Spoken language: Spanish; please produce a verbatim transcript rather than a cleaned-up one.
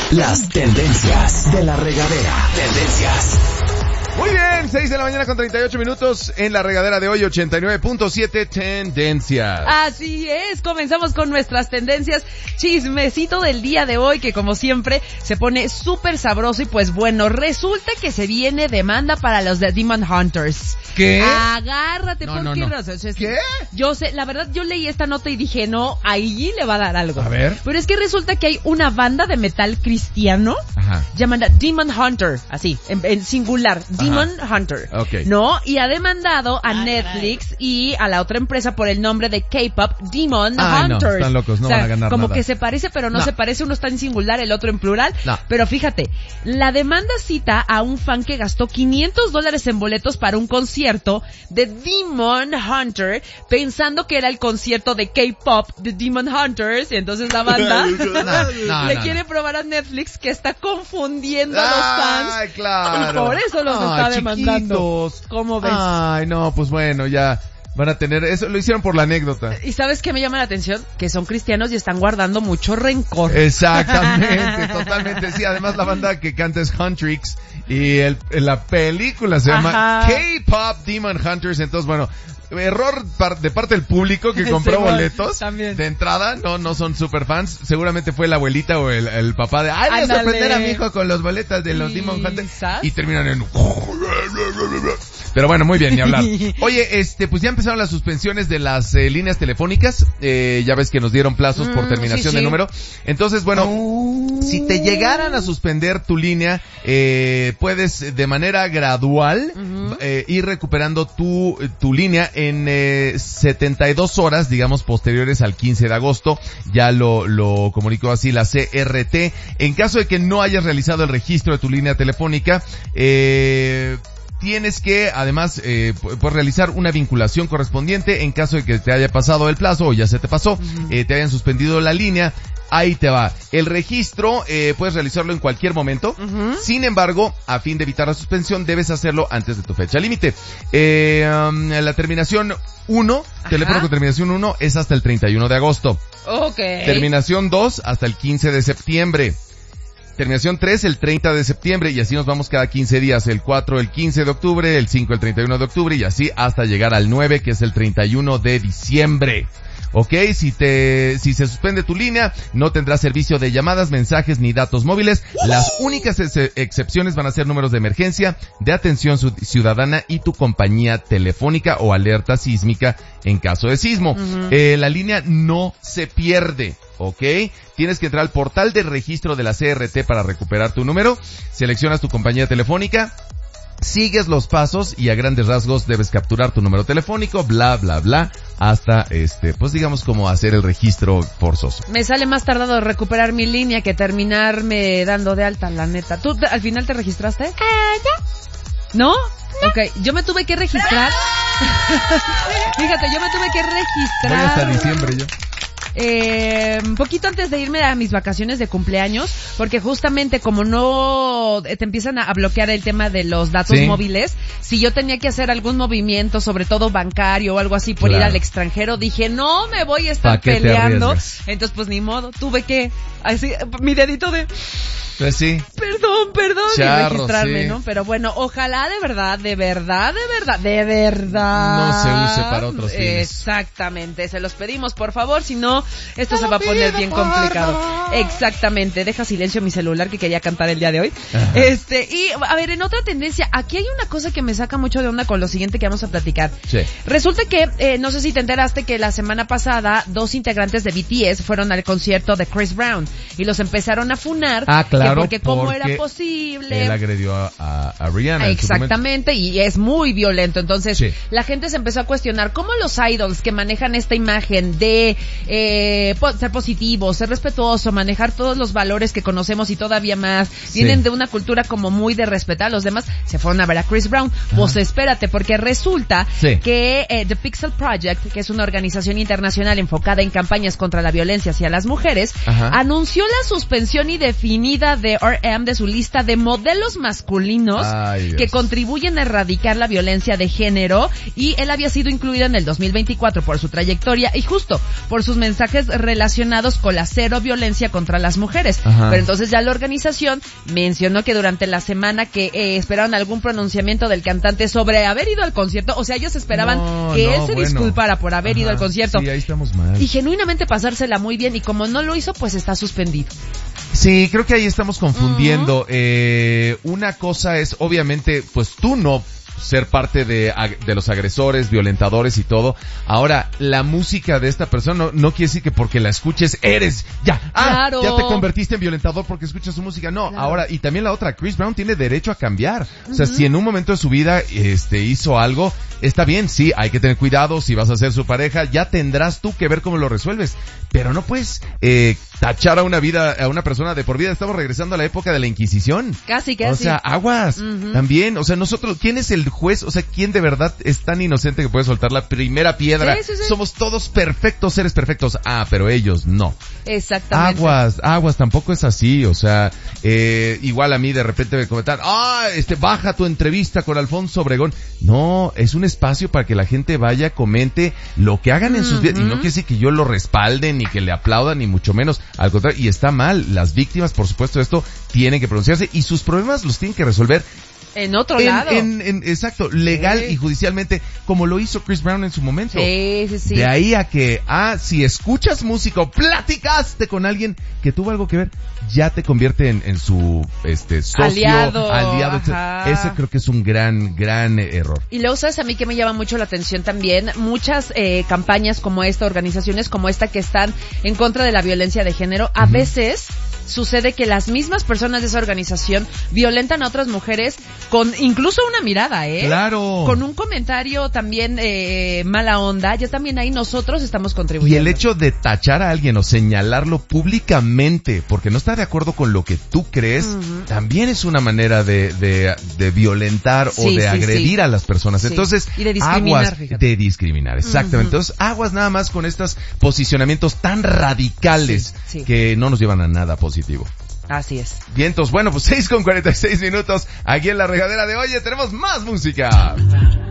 Las tendencias de la regadera. Tendencias. Muy bien, seis de la mañana con treinta y ocho minutos en la regadera de hoy, ochenta y nueve punto siete Tendencias. Así es, comenzamos con nuestras tendencias, chismecito del día de hoy que como siempre se pone súper sabroso y pues bueno, resulta que se viene demanda para los de Demon Hunters. ¿Qué? Agárrate, no, ¿por no, qué no. razón? Es, ¿Qué? Yo sé, la verdad yo leí esta nota y dije, no, ahí le va a dar algo. A ver. Pero es que resulta que hay una banda de metal cristiano Ajá. llamada Demon Hunter, así, en, en singular, Demon Hunter. Okay. ¿No? Y ha demandado a Netflix y a la otra empresa por el nombre de K-Pop Demon Ay, Hunters. no, están locos, no o sea, van a ganar como nada. que se parece, pero no, No. se parece. Uno está en singular, el otro en plural. No. Pero fíjate, la demanda cita a un fan que gastó quinientos dólares en boletos para un concierto de Demon Hunter, pensando que era el concierto de K-Pop de Demon Hunters. Y entonces la banda No, no, le no, quiere no. probar a Netflix que está confundiendo a los fans. Ay, claro. Y por eso los Ay, está demandando. chiquitos. ¿Cómo ves? Ay, no, pues bueno, ya van a tener, eso lo hicieron por la anécdota. ¿Y sabes qué me llama la atención? Que son cristianos y están guardando mucho rencor. Exactamente, totalmente, sí, además la banda que canta es Huntrix y el, la película se llama Ajá. K-Pop Demon Hunters, entonces bueno, error par- de parte del público que compró Sí, bueno, boletos también. de entrada, no no son super fans, seguramente fue la abuelita o el, el papá de, ay, voy a Ándale. sorprender a mi hijo con los boletos de los ¿Y Demon Hunters sas? y terminan en... Pero bueno, muy bien, ni hablar. Oye, este, pues ya empezaron las suspensiones de las eh, líneas telefónicas, eh, ya ves que nos dieron plazos por Mm, terminación sí, de sí. número, entonces bueno, si te llegaran a suspender tu línea, eh, puedes de manera gradual Ujú. eh, ir recuperando tu, tu línea en eh, setenta y dos horas, digamos, posteriores al quince de agosto. Ya lo, lo comunicó así la C R T. En caso de que no hayas realizado el registro de tu línea telefónica, eh... tienes que, además, eh, pues realizar una vinculación correspondiente en caso de que te haya pasado el plazo o ya se te pasó, uh-huh. eh, te hayan suspendido la línea. Ahí te va. El registro, eh, puedes realizarlo en cualquier momento. Uh-huh. Sin embargo, a fin de evitar la suspensión, debes hacerlo antes de tu fecha límite. Eh, um, la terminación uno, Ajá. teléfono con terminación uno, es hasta el treinta y uno de agosto. Okay. Terminación dos, hasta el quince de septiembre. Terminación tres, el treinta de septiembre, y así nos vamos cada quince días, el cuatro, el quince de octubre, el cinco, el treinta y uno de octubre, y así hasta llegar al nueve, que es el treinta y uno de diciembre. Ok, si te, si se suspende tu línea, no tendrás servicio de llamadas, mensajes ni datos móviles. Las únicas ex- excepciones van a ser números de emergencia, de atención ciudadana y tu compañía telefónica o alerta sísmica en caso de sismo. Uh-huh. Eh, la línea no se pierde. ¿Ok? Tienes que entrar al portal de registro de la C R T para recuperar tu número, seleccionas tu compañía telefónica, sigues los pasos y a grandes rasgos debes capturar tu número telefónico, bla, bla, bla, hasta este, pues digamos como hacer el registro forzoso. Me sale más tardado recuperar mi línea que terminarme dando de alta, la neta. ¿Tú te, al final te registraste? Eh, ya. ¿No? No. Ok, yo me tuve que registrar. Fíjate, yo me tuve que registrar. Voy hasta diciembre yo. Eh, un poquito antes de irme a mis vacaciones de cumpleaños, porque justamente como no te empiezan a bloquear el tema de los datos sí. móviles, si yo tenía que hacer algún movimiento, sobre todo bancario o algo así, por claro. ir al extranjero, dije, no me voy a estar peleando. Entonces, pues ni modo, tuve que, así, mi dedito de... Pues sí. Perdón, perdón, Charro, y registrarme, sí. ¿no? Pero bueno, ojalá de verdad, de verdad, de verdad, de verdad. No se use para otros fines. Exactamente, se los pedimos, por favor, si no, esto se va a poner bien complicado. Exactamente, deja silencio mi celular que quería cantar el día de hoy. Ajá. Este, y a ver, en otra tendencia, aquí hay una cosa que me saca mucho de onda con lo siguiente que vamos a platicar. Sí. Resulta que, eh, no sé si te enteraste que la semana pasada dos integrantes de B T S fueron al concierto de Chris Brown y los empezaron a funar. Ah, claro. Porque cómo porque era posible. Él agredió a, a, a Rihanna. Exactamente, y es muy violento. Entonces, sí. la gente se empezó a cuestionar cómo los idols que manejan esta imagen de eh, ser positivo, ser respetuoso, manejar todos los valores que conocemos y todavía más, sí. vienen de una cultura como muy de respetar a los demás, se fueron a ver a Chris Brown. Ajá. Pues espérate, porque resulta sí. que eh, The Pixel Project, que es una organización internacional enfocada en campañas contra la violencia hacia las mujeres, Ajá. anunció anunció la suspensión indefinida de R M de su lista de modelos masculinos Ay, que contribuyen a erradicar la violencia de género, y él había sido incluido en el dos mil veinticuatro por su trayectoria y justo por sus mensajes relacionados con la cero violencia contra las mujeres. Ajá. Pero entonces ya la organización mencionó que durante la semana que eh, esperaban algún pronunciamiento del cantante sobre haber ido al concierto, o sea, ellos esperaban no, que no, él se bueno. disculpara por haber Ajá, ido al concierto. Sí, ahí estamos mal. Y genuinamente pasársela muy bien, y como no lo hizo, pues está suspendido. Sí, creo que ahí estamos confundiendo. Uh-huh. Eh, una cosa es, obviamente, pues tú no ser parte de, de los agresores, violentadores y todo. Ahora, la música de esta persona no, no quiere decir que porque la escuches eres, ya, ah, claro. ya te convertiste en violentador porque escuchas su música. No, claro. Ahora, y también la otra, Chris Brown tiene derecho a cambiar. Uh-huh. O sea, si en un momento de su vida, este, hizo algo, está bien, sí, hay que tener cuidado, si vas a ser su pareja, ya tendrás tú que ver cómo lo resuelves. Pero no puedes, eh, tachar a una vida, a una persona de por vida. Estamos regresando a la época de la Inquisición. Casi, casi. O sea, aguas. Uh-huh. También, o sea, nosotros, ¿quién es el juez? O sea, ¿quién de verdad es tan inocente que puede soltar la primera piedra? Sí, sí, sí. Somos todos perfectos, seres perfectos. Ah, pero ellos no. Exactamente. Aguas, aguas, tampoco es así. O sea, eh, igual a mí de repente me comentan, ah, este, baja tu entrevista con Alfonso Obregón. No, es un espacio para que la gente vaya, comente lo que hagan en uh-huh. sus vidas. Y no quiere decir que yo lo respalde, ni que le aplaudan, ni mucho menos. Al contrario, y está mal. Las víctimas, por supuesto, de esto tienen que pronunciarse y sus problemas los tienen que resolver en otro en, lado. En, en, exacto, legal sí. y judicialmente, como lo hizo Chris Brown en su momento. Sí, sí, sí. De ahí a que, ah, si escuchas música o platicaste con alguien que tuvo algo que ver, ya te convierte en, en su, este, socio, aliado. aliado. Ese creo que es un gran, gran error. Y luego, ¿sabes a mí que me llama mucho la atención también? Muchas eh, campañas como esta, organizaciones como esta que están en contra de la violencia de género, a uh-huh. veces sucede que las mismas personas de esa organización violentan a otras mujeres con incluso una mirada, ¿eh? Claro. Con un comentario también eh, mala onda. Ya también ahí nosotros estamos contribuyendo. Y el hecho de tachar a alguien o señalarlo públicamente porque no está de acuerdo con lo que tú crees, uh-huh. también es una manera de, de, de violentar sí, o de sí, agredir sí. a las personas. Sí. Entonces, y de discriminar, aguas fíjate. de discriminar, exactamente. Uh-huh. Entonces, aguas nada más con estos posicionamientos tan radicales sí, sí. que no nos llevan a nada positivo. Así es. Vientos, bueno, pues seis con cuarenta y seis minutos aquí en La Regadera de Oye, tenemos más música.